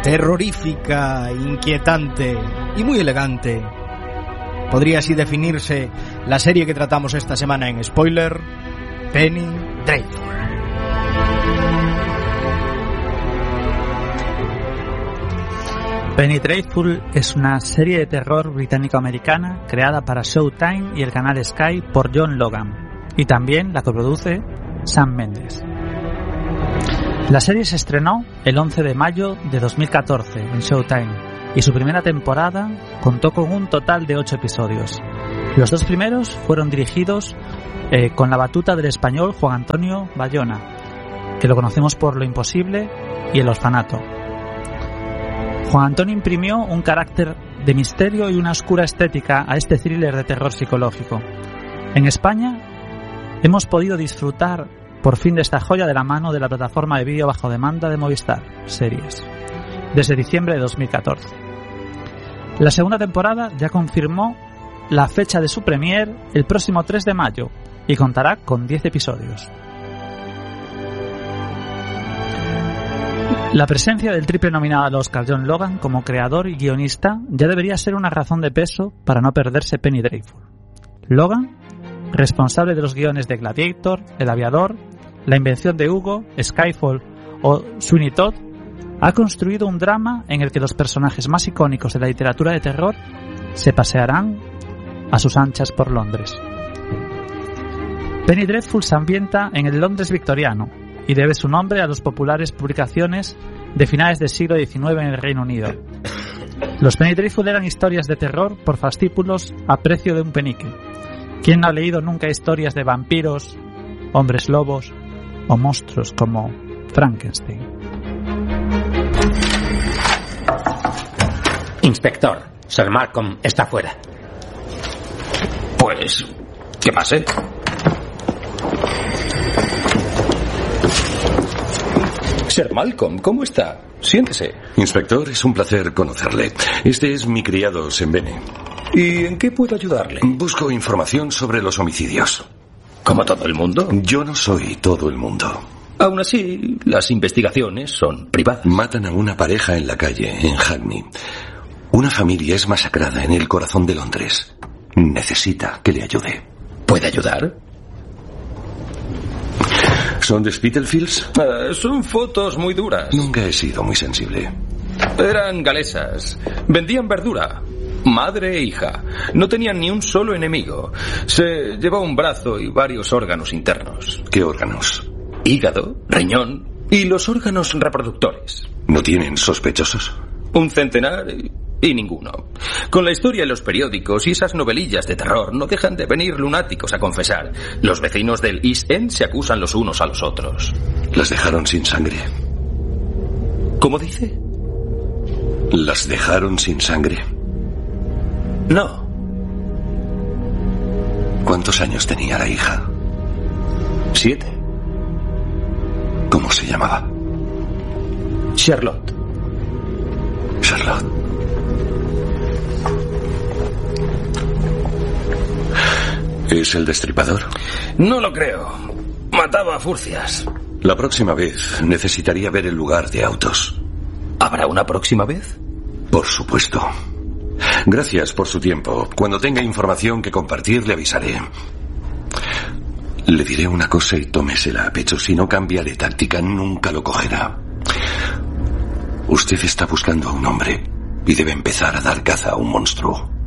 terrorífica, inquietante y muy elegante. Podría así definirse la serie que tratamos esta semana en Spoiler, Penny Dreadful. Penny Dreadful es una serie de terror británico-americana creada para Showtime y el canal Sky por John Logan, y también la coproduce Sam Mendes. La serie se estrenó el 11 de mayo de 2014 en Showtime y su primera temporada contó con un total de 8 episodios. Los 2 primeros fueron dirigidos con la batuta del español Juan Antonio Bayona, que lo conocemos por Lo Imposible y El Orfanato. Juan Antonio imprimió un carácter de misterio y una oscura estética a este thriller de terror psicológico. En España hemos podido disfrutar por fin de esta joya de la mano de la plataforma de vídeo bajo demanda de Movistar Series, desde diciembre de 2014. La segunda temporada ya confirmó la fecha de su premier el próximo 3 de mayo y contará con 10 episodios. La presencia del triple nominado al Oscar John Logan como creador y guionista ya debería ser una razón de peso para no perderse Penny Dreadful. Logan, responsable de los guiones de Gladiator, El Aviador, La Invención de Hugo, Skyfall o Sweeney Todd, ha construido un drama en el que los personajes más icónicos de la literatura de terror se pasearán a sus anchas por Londres. Penny Dreadful se ambienta en el Londres victoriano y debe su nombre a las populares publicaciones de finales del siglo XIX en el Reino Unido. Los Penny Dreadful eran historias de terror por fascículos a precio de un penique. ¿Quién no ha leído nunca historias de vampiros, hombres lobos o monstruos como Frankenstein? Inspector, Sir Malcolm está fuera. Pues, ¿qué pase? Sir Malcolm, ¿cómo está? Siéntese. Inspector, es un placer conocerle. Este es mi criado Sembene. ¿Y en qué puedo ayudarle? Busco información sobre los homicidios. ¿Como todo el mundo? Yo no soy todo el mundo. Aún así, las investigaciones son privadas. Matan a una pareja en la calle, en Hackney. Una familia es masacrada en el corazón de Londres. Necesita que le ayude. ¿Puede ayudar? ¿Son de Spitalfields? Son fotos muy duras. Nunca he sido muy sensible. Eran galesas. Vendían verdura. Madre e hija. No tenían ni un solo enemigo. Se llevó un brazo y varios órganos internos. ¿Qué órganos? Hígado, riñón y los órganos reproductores. ¿No tienen sospechosos? Un centenar y ninguno. Con la historia en los periódicos y esas novelillas de terror no dejan de venir lunáticos a confesar. Los vecinos del East End se acusan los unos a los otros. Las dejaron sin sangre. ¿Cómo dice? ¿Las dejaron sin sangre? No. ¿Cuántos años tenía la hija? 7. ¿Cómo se llamaba? Charlotte. Charlotte. ¿Es el destripador? No lo creo. Mataba a furcias. La próxima vez necesitaría ver el lugar de autos. ¿Habrá una próxima vez? Por supuesto. Gracias por su tiempo. Cuando tenga información que compartir, le avisaré. Le diré una cosa y tómesela a pecho. Si no cambia de táctica, nunca lo cogerá. Usted está buscando a un hombre y debe empezar a dar caza a un monstruo.